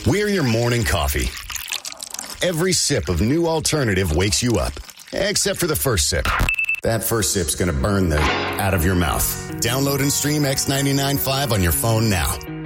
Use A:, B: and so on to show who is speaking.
A: We're your morning coffee. Every sip of New Alternative wakes you up, except for the first sip. That first sip's going to burn the out of your mouth. Download and stream X99.5 on your phone now.